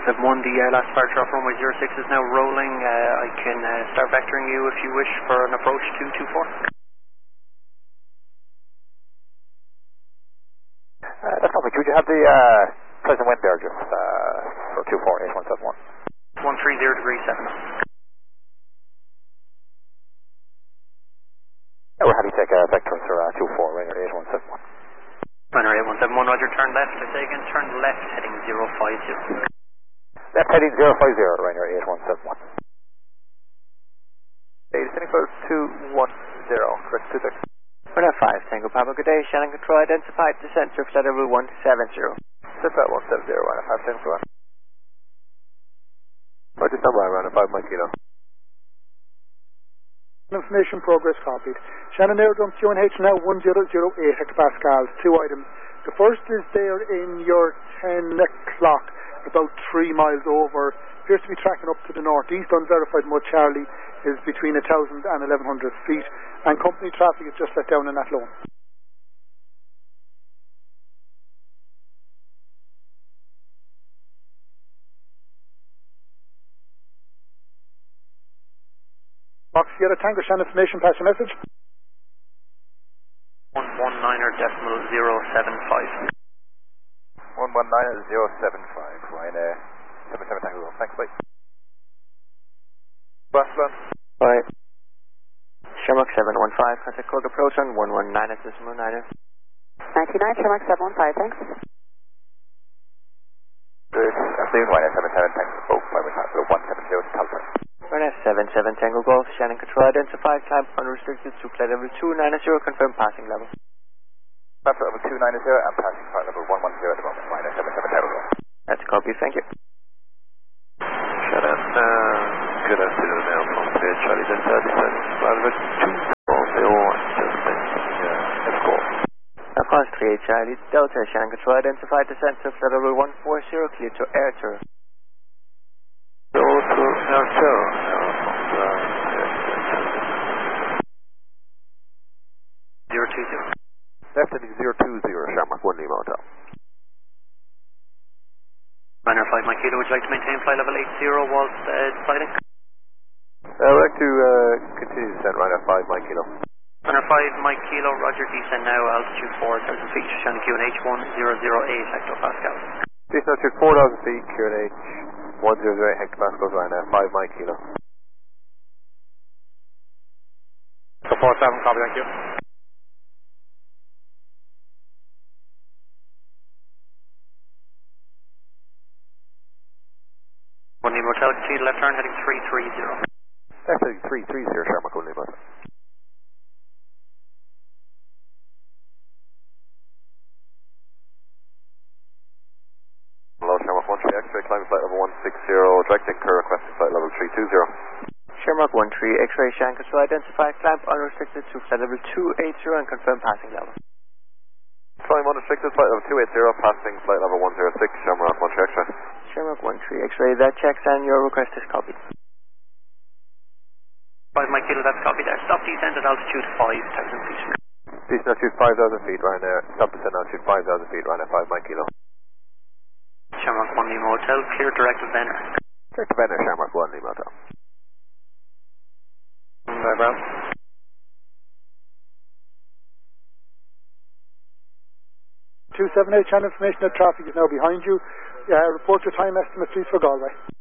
8171, the last departure off runway 06 is now rolling. I can start vectoring you if you wish for an approach to 24. That's lovely. Could you have the present wind there just for 248171? 130 degrees 7. We're happy to take vectors for 24, Ryanair 8171. Ryanair 8171, roger, turn left. I say again, turn left, heading 050. Left heading 050, Ryanair 8171. Descending close 210, correct 26. Ryanair 5, Tango Papa, good day, Shannon Control, identified descent to flight level 170. Sit flat 170, Ryanair 5, Tango Papa. Roger, stand by, Ryanair 5, Mike Kilo. Information progress copied. Shannon Aerodrome QNH now 1008 hectopascals, 2 items. The first is there in your 10 o'clock, about 3 miles over. Appears to be tracking up to the northeast. Unverified mode Charlie is between 1,000 and 1,100 feet. And company traffic is just let down in that loan. Box Sierra Tango, Shannon information, pass your message. 119.075. 119.075, Ryanair 77 Tango, thanks, bye. Barcelona. Bye. Shamrock 715, contact code approach on 119 at decimal 9. 99, Shamrock 715, thanks. Good afternoon, Ryanair 77 Tango, both by 170 to Talbot. Ryanair 77 Tango Golf, Shannon Control, identified, climb unrestricted to flight level 290, confirm passing level. Flight level 290 and passing flight level 110 at the moment, Ryanair 77 Tango Golf. That's a copy, thank you. Shannon, good afternoon now from Charlie Delta, descending flight level 240, just let's go. Across 38 Charlie Delta, Shannon Control, identified, descent to flight level 140, clear to air tour. So to air tour. 020. Left heading 020, Shamrock 1 Lima Hotel. Ryanair 5 Mike Kilo, would you like to maintain flight level 80 whilst deciding? I'd like to continue to descend Ryanair 5 Mike Kilo. Ryanair 5 Mike Kilo, roger, descend now, altitude 4,000 feet, Shannon QNH 1008 hectopascals. Descend altitude 4,000 feet, QNH 108 hectopascals, Ryanair 5 Mike Kilo. Support 7, copy, thank you. One Lima Hotel, continue left turn, heading 330. Left heading 330, Shamrock 1 Lima Hotel. Hello, Shamrock 13 X-ray, climbing flight level 160, direct anchor, requesting flight level 320. Shamrock 13 X-ray, Shannon Control, identified, climb unrestricted to flight level 280 and confirm passing level. Climb unrestricted, flight level 280, passing flight level 106, Shamrock 13 X-ray. Shamrock 13 X-ray, that checks and your request is copied. 5 Mike Kilo, that's copied there. Stop descent at altitude 5,000 feet. Descend altitude 5,000 feet, Ryanair. Stop descend altitude 5,000 feet, Ryanair 5 Mike Kilo. Shamrock 1 Lima Hotel, clear direct to Venner. Direct to Venner, Shamrock 1 Lima Hotel. Bye, bro. 278 channel information that traffic is now behind you. Report your time estimate please for Galway.